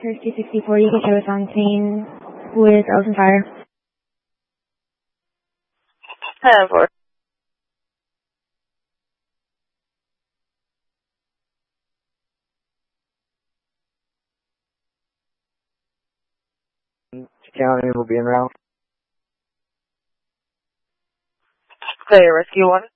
Kirsty 64, you can show us on scene with Ocean Fire. 10-4. County will be en route. Clear, Rescue 1.